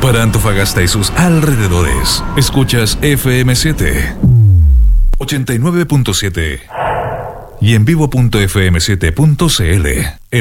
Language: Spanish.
para Antofagasta y sus alrededores. Escuchas FM7 89.7 y en vivo.fm7.cl.